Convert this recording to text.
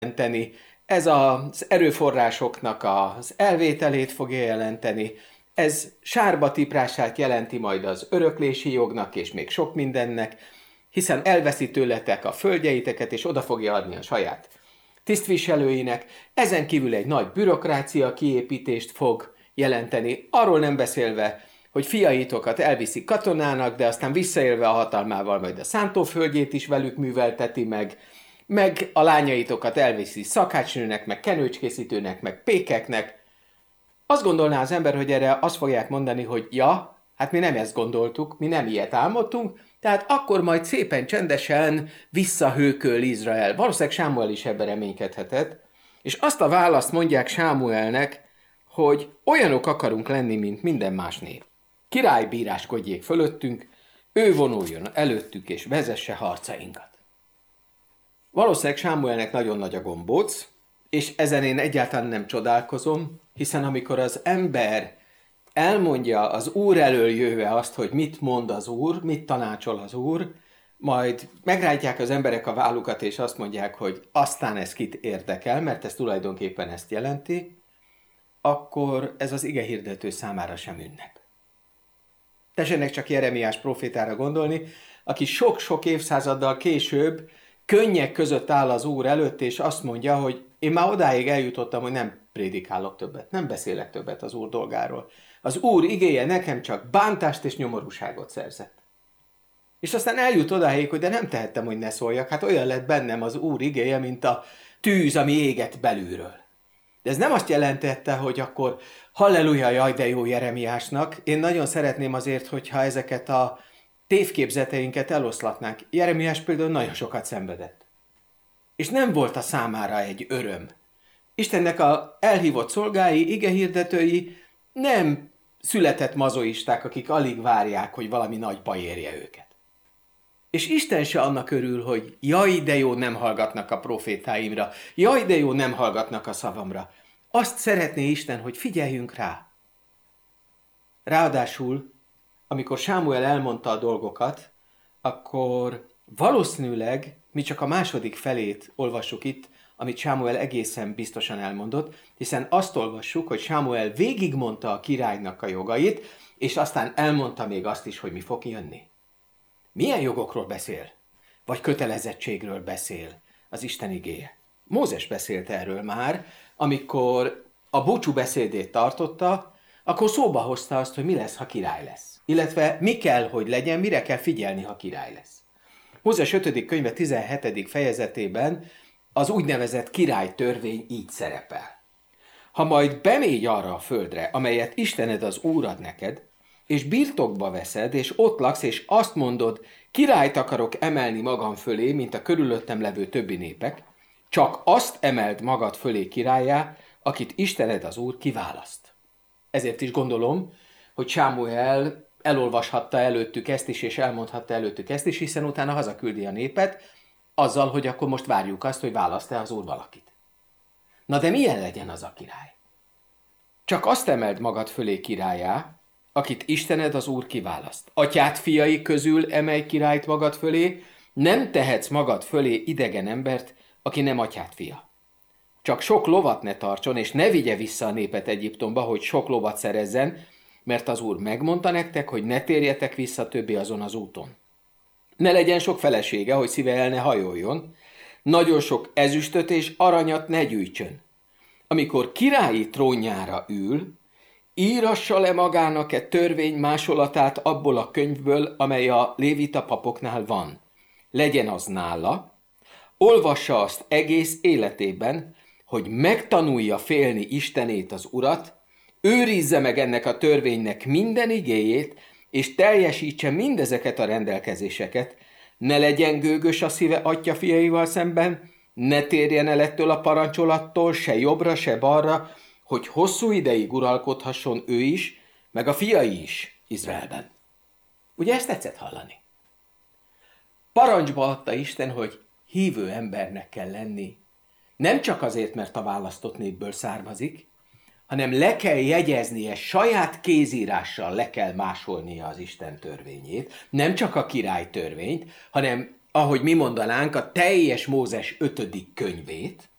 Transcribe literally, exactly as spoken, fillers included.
jelenteni, ez az erőforrásoknak az elvételét fogja jelenteni, ez sárba tiprását jelenti majd az öröklési jognak és még sok mindennek, hiszen elveszi tőletek a földjeiteket, és oda fogja adni a saját tisztviselőinek, ezen kívül egy nagy bürokrácia kiépítést fog jelenteni, arról nem beszélve, hogy fiaitokat elviszi katonának, de aztán visszaélve a hatalmával majd a szántóföldjét is velük művelteti meg, meg a lányaitokat elviszi szakácsnőnek, meg kenőcskészítőnek, meg pékeknek. Azt gondolná az ember, hogy erre azt fogják mondani, hogy ja, hát mi nem ezt gondoltuk, mi nem ilyet álmodtunk, tehát akkor majd szépen csendesen visszahőköl Izrael. Valószínűleg Sámuel is ebben reménykedhetett, és azt a választ mondják Sámuelnek, hogy olyanok akarunk lenni, mint minden más nép. Király bíráskodjék fölöttünk, ő vonuljon előttük és vezesse harcainkat. Valószínűleg Sámuelnek nagyon nagy a gombóc, és ezen én egyáltalán nem csodálkozom, hiszen amikor az ember elmondja az Úr elől jöve azt, hogy mit mond az Úr, mit tanácsol az Úr, majd megrántják az emberek a vállukat, és azt mondják, hogy aztán ez kit érdekel, mert ez tulajdonképpen ezt jelenti, akkor ez az igehirdető számára sem ünnep. Tessenek csak Jeremiás profétára gondolni, aki sok-sok évszázaddal később könnyek között áll az Úr előtt, és azt mondja, hogy én már odáig eljutottam, hogy nem prédikálok többet, nem beszélek többet az Úr dolgáról. Az Úr igéje nekem csak bántást és nyomorúságot szerzett. És aztán eljut odáig, hogy de nem tehettem, hogy ne szóljak, hát olyan lett bennem az Úr igéje, mint a tűz, ami éget belülről. De ez nem azt jelentette, hogy akkor halleluja, jaj, de jó Jeremiásnak. Én nagyon szeretném azért, hogyha ezeket a tévképzeteinket eloszlatnánk. Jeremiás például nagyon sokat szenvedett. És nem volt a számára egy öröm. Istennek a elhívott szolgái, igehirdetői nem született mazoisták, akik alig várják, hogy valami nagy baj érje őket. És Isten se annak örül, hogy jaj, de jó, nem hallgatnak a profétáimra, jaj, de jó, nem hallgatnak a szavamra. Azt szeretné Isten, hogy figyeljünk rá. Ráadásul, amikor Sámuel elmondta a dolgokat, akkor valószínűleg mi csak a második felét olvassuk itt, amit Sámuel egészen biztosan elmondott, hiszen azt olvassuk, hogy Sámuel végigmondta a királynak a jogait, és aztán elmondta még azt is, hogy mi fog jönni. Milyen jogokról beszél? Vagy kötelezettségről beszél az Isten igéje? Mózes beszélt erről már, amikor a búcsú beszédét tartotta, akkor szóba hozta azt, hogy mi lesz, ha király lesz. Illetve mi kell, hogy legyen, mire kell figyelni, ha király lesz. Mózes ötödik könyve tizenhetedik fejezetében az úgynevezett királytörvény így szerepel. Ha majd bemégy arra a földre, amelyet Istened az Úr ad neked, és birtokba veszed, és ott laksz, és azt mondod, királyt akarok emelni magam fölé, mint a körülöttem levő többi népek, csak azt emeld magad fölé királlyá, akit Istened az Úr kiválaszt. Ezért is gondolom, hogy Sámuel elolvashatta előttük ezt is, és elmondhatta előttük ezt is, hiszen utána hazaküldi a népet, azzal, hogy akkor most várjuk azt, hogy választ-e az Úr valakit. Na de milyen legyen az a király? Csak azt emeld magad fölé királlyá, akit Istened az Úr kiválaszt. Atyád fiai közül emelj királyt magad fölé, nem tehetsz magad fölé idegen embert, aki nem atyád fia. Csak sok lovat ne tartson, és ne vigye vissza a népet Egyiptomba, hogy sok lovat szerezzen, mert az Úr megmondta nektek, hogy ne térjetek vissza többé azon az úton. Ne legyen sok felesége, hogy szíve el ne hajoljon, nagyon sok ezüstöt és aranyat ne gyűjtsön. Amikor királyi trónjára ül, írassa le magának-e törvény másolatát abból a könyvből, amely a lévita papoknál van. Legyen az nála, olvassa azt egész életében, hogy megtanulja félni Istenét, az Urat, őrizze meg ennek a törvénynek minden igéjét, és teljesítse mindezeket a rendelkezéseket, ne legyen gőgös a szíve atya fiaival szemben, ne térjen el ettől a parancsolattól, se jobbra, se balra, hogy hosszú ideig uralkodhasson ő is, meg a fiai is Izraelben. Ugye ezt tetszett hallani? Parancsba adta Isten, hogy hívő embernek kell lenni. Nem csak azért, mert a választott népből származik, hanem le kell jegyeznie, saját kézírással le kell másolnia az Isten törvényét, nem csak a király törvényt, hanem, ahogy mi mondanánk, a teljes Mózes ötödik könyvét,